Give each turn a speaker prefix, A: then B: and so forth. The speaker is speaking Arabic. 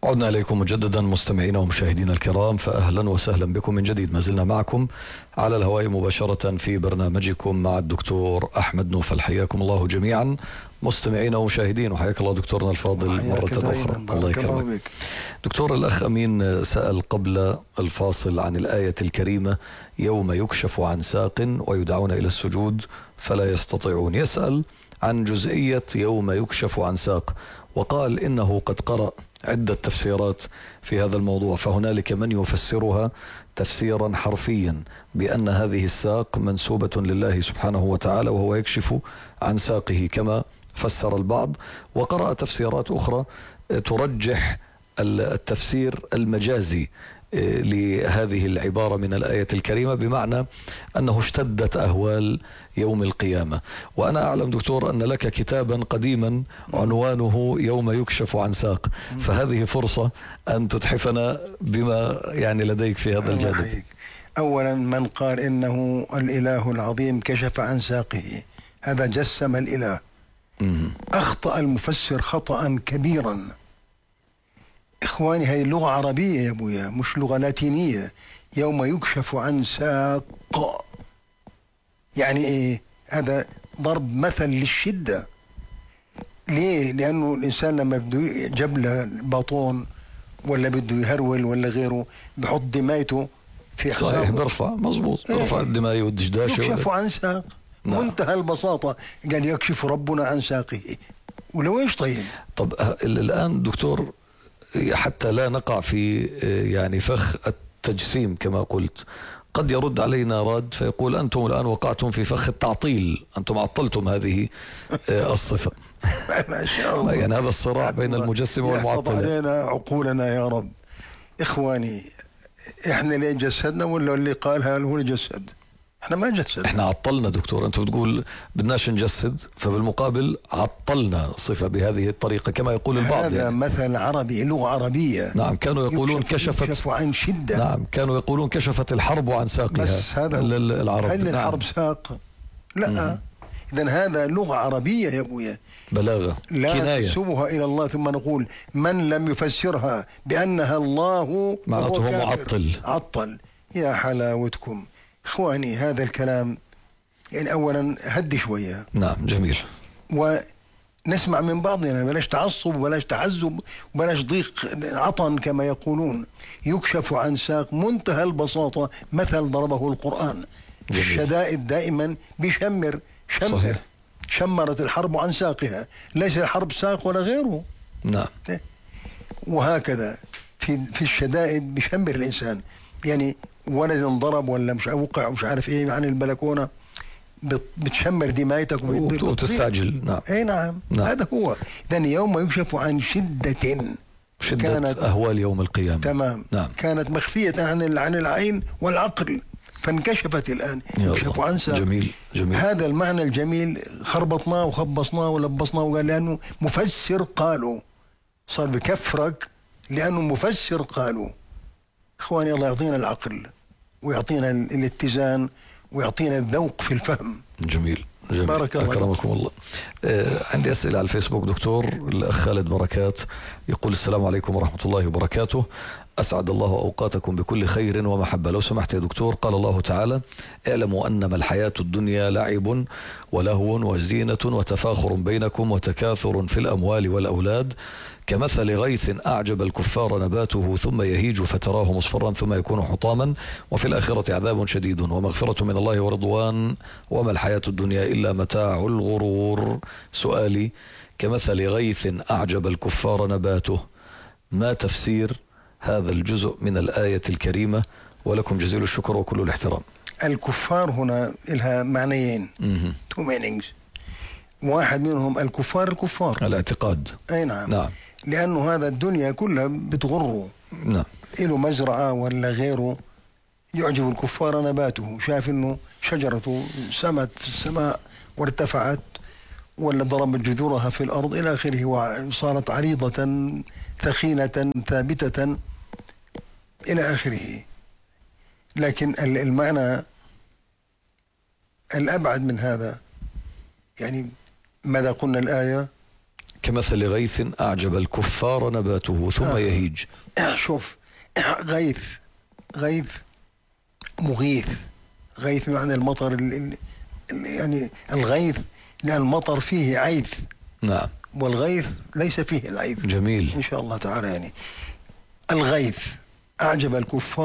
A: عدنا إليكم مجددا مستمعينا ومشاهدينا الكرام، فأهلا وسهلا بكم من جديد. ما زلنا معكم على الهواء مباشرة في برنامجكم مع الدكتور أحمد نوفل. حياكم الله جميعا مستمعينا ومشاهدين، وحياك الله دكتورنا الفاضل مرة أخرى. الله يكرمك. دكتور، الأخ أمين سأل قبل الفاصل عن الآية الكريمة: يوم يكشف عن ساق ويدعون إلى السجود فلا يستطيعون. يسأل عن جزئية يوم يكشف عن ساق، وقال إنه قد قرأ عدة تفسيرات في هذا الموضوع، فهنالك من يفسرها تفسيرا حرفيا بأن هذه الساق منسوبة لله سبحانه وتعالى وهو يكشف عن ساقه كما فسر البعض، وقرأ تفسيرات أخرى ترجح التفسير المجازي لهذه العبارة من الآية الكريمة، بمعنى أنه اشتدت أهوال يوم القيامة. وأنا أعلم دكتور أن لك كتابا قديما عنوانه يوم يكشف عن ساق، فهذه فرصة أن تتحفنا بما يعني لديك في هذا الجانب.
B: أولا، من قال إنه الإله العظيم كشف عن ساقه هذا جسم الإله. أخطأ المفسر خطأ كبيرا. إخواني، هذه لغة عربية يا أبويا، مش لغة لاتينية. يوم يكشف عن ساق يعني إيه؟ هذا ضرب مثل للشدة. ليه؟ لأنه الإنسان لما بده يجيب له باطون ولا بده يهرول ولا غيره بحط دمايته في حسابه.
A: صحيح، برفع مظبوط، برفع الدماء والدشداشة.
B: يكشف عن ساق. نعم. منتهى البساطة. قال يكشف ربنا عن ساقه. ولو إيش طيب؟
A: طب الآن دكتور، حتى لا نقع في يعني فخ التجسيم كما قلت، قد يرد علينا راد فيقول: أنتم الآن وقعتم في فخ التعطيل، أنتم عطلتم هذه الصفة.
B: ما شاء الله.
A: يعني هذا الصراع بين المجسم والمعطل.
B: علينا عقولنا يا رب. إخواني، إحنا اللي جسدنا ولا اللي قالها هو اللي جسد؟ احنا ما جسد،
A: احنا عطلنا دكتور. انت بتقول بدناش نجسد، فبالمقابل عطلنا صفة بهذه الطريقة كما يقول البعض.
B: هذا يعني مثل عربي، لغة عربية.
A: نعم، كانوا يقولون كشفت
B: عن شدة.
A: نعم، كانوا يقولون كشفت الحرب عن ساقها.
B: بس هذا
A: العرب.
B: هل الحرب ساق؟ لا. إذن هذا لغة عربية يا أبويا،
A: بلاغة،
B: لا
A: كناية.
B: ننسبها إلى الله ثم نقول من لم يفسرها بأنها الله
A: معناته معطل.
B: عطل. يا حلاوتكم إخواني، هذا الكلام يعني أولا هدي شوية.
A: نعم، جميل.
B: ونسمع من بعضنا، بلاش تعصب وبلاش تعذب وبلاش ضيق عطن كما يقولون. يكشف عن ساق، منتهى البساطة مثل ضربه القرآن. جميل. الشدائد دائما بيشمر.
A: صحيح.
B: شمرت الحرب عن ساقها، ليس الحرب ساق ولا غيره.
A: نعم.
B: وهكذا في الشدائد بيشمر الإنسان. يعني ولد انضرب ولا مش وقع ومش عارف ايه عن البلكونه، بتشمر دمايتك
A: وتستعجل. نعم.
B: اي نعم. هذا هو. إذن يوم يكشف عن شدة
A: كانت أهوال يوم القيامة.
B: تمام. نعم. كانت مخفية عن العين والعقل، فانكشفت الآن. يكشف عن ساق.
A: جميل. جميل.
B: هذا المعنى الجميل خربطناه وخبصناه ولبصناه، وقال لأنه مفسر قالوا، صار بكفرك لأنه مفسر قالوا. إخواني، الله يعطينا العقل ويعطينا الاتزان ويعطينا الذوق في الفهم.
A: جميل. جميل.
B: بارك الله.
A: أكرمكم الله. عندي أسئلة على الفيسبوك دكتور. الأخ خالد بركات يقول: السلام عليكم ورحمة الله وبركاته، أسعد الله أوقاتكم بكل خير ومحبة. لو سمحت يا دكتور، قال الله تعالى: اعلموا أنما الحياة الدنيا لعب ولهو وزينة وتفاخر بينكم وتكاثر في الأموال والأولاد كمثل غيث أعجب الكفار نباته ثم يهيج فتراه مصفرا ثم يكون حطاما وفي الآخرة عذاب شديد ومغفرة من الله ورضوان وما الحياة الدنيا إلا متاع الغرور. سؤالي: كمثل غيث أعجب الكفار نباته، ما تفسير هذا الجزء من الآية الكريمة؟ ولكم جزيل الشكر وكل الاحترام.
B: الكفار هنا لها معنيين. two meanings. واحد منهم الكفار
A: الاعتقاد.
B: أي نعم.
A: نعم.
B: لأنه هذا الدنيا كلها بتغره.
A: نعم.
B: له مزرعة ولا غيره، يعجب الكفار نباته. شاف إنه شجرته سمت في السماء وارتفعت ولا ضربت جذورها في الأرض إلى آخره، وصارت عريضة ثخينة ثابتة إلى آخره. لكن المعنى الأبعد من هذا، يعني ماذا قلنا الآية؟
A: كمثل غيث أعجب الكفار نباته ثم يهيج.
B: شوف، غيث مغيث. غيث معنى المطر يعني الغيث، لأن المطر فيه عيث.
A: نعم.
B: والغيث ليس فيه العيث.
A: جميل.
B: إن شاء الله تعالى. يعني الغيث أعجب الكفار